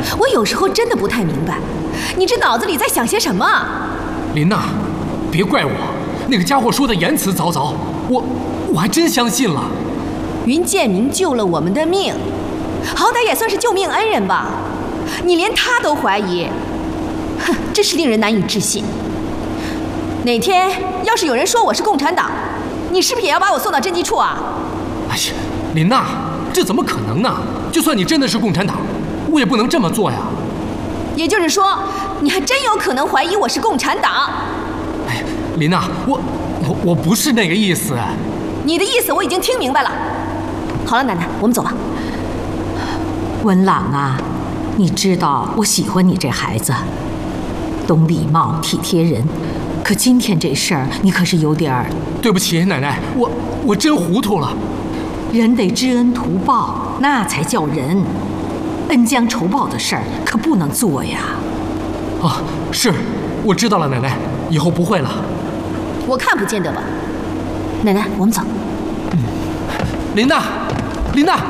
我有时候真的不太明白，你这脑子里在想些什么？ 琳娜，别怪我，那个家伙说的言辞凿凿，我还真相信了。 云建明救了我们的命，好歹也算是救命恩人吧，你连他都怀疑，哼，真是令人难以置信。哪天要是有人说我是共产党，你是不是也要把我送到侦缉处啊？ 哎呀，琳娜，这怎么可能呢？就算你真的是共产党，我也不能这么做呀。 也就是说，你还真有可能怀疑我是共产党？ 哎，琳娜，我不是那个意思。 你的意思我已经听明白了。好了，奶奶，我们走吧。 文朗啊，你知道我喜欢你这孩子，懂礼貌体贴人，可今天这事儿你可是有点儿…… 对不起，奶奶，我真糊涂了。 人得知恩图报，那才叫人。恩将仇报的事儿可不能做呀。 啊，是，我知道了，奶奶，以后不会了。 我看不见得吧。奶奶，我们走。 琳娜，琳娜。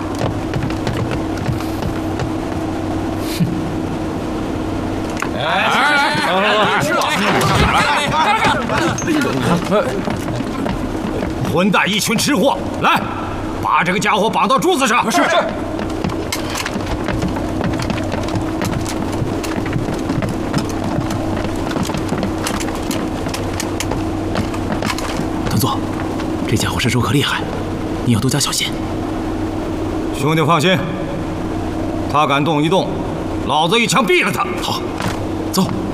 混蛋，一群吃货！来，把这个家伙绑到柱子上。是。 团座，这家伙身手可厉害，你要多加小心。 兄弟放心，他敢动一动，老子一枪毙了他。 好，走。